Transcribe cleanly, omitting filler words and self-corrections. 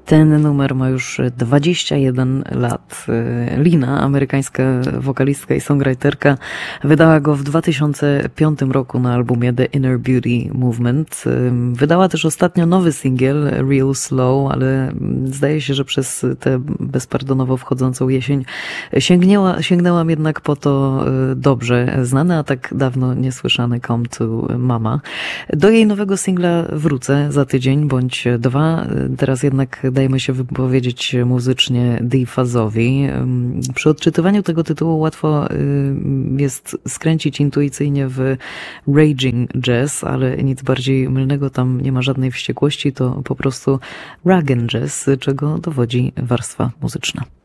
Ten numer ma już 21 lat. Lina, amerykańska wokalistka i songwriterka, wydała go w 2005 roku na albumie The Inner Beauty Movement. Wydała też ostatnio nowy singiel Real Slow, ale zdaje się, że przez tę bezpardonowo wchodzącą jesień sięgnęłam jednak po to dobrze znane, a tak dawno niesłyszane Come to Mama. Do jej nowego singla wrócę za tydzień bądź dwa. Teraz jednak dajmy się wypowiedzieć muzycznie Deefazowi. Przy odczytywaniu tego tytułu łatwo jest skręcić intuicyjnie w raging jazz, ale nic bardziej mylnego, tam nie ma żadnej wściekłości, to po prostu rag and jazz, czego dowodzi warstwa muzyczna.